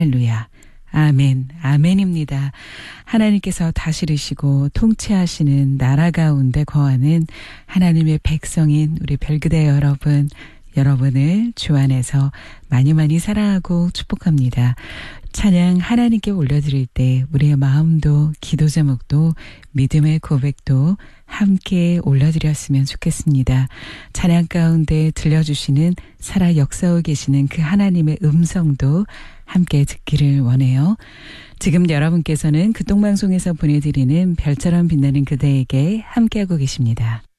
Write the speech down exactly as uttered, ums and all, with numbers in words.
할렐루야. 아멘, 아멘입니다. 하나님께서 다스리시고 통치하시는 나라 가운데 거하는 하나님의 백성인 우리 별그대 여러분, 여러분을 주 안에서 많이 많이 사랑하고 축복합니다. 찬양 하나님께 올려드릴 때 우리의 마음도 기도 제목도 믿음의 고백도 함께 올려드렸으면 좋겠습니다. 찬양 가운데 들려주시는 살아 역사하고 계시는 그 하나님의 음성도 함께 듣기를 원해요. 지금 여러분께서는 극동방송에서 보내드리는 별처럼 빛나는 그대에게 함께하고 계십니다.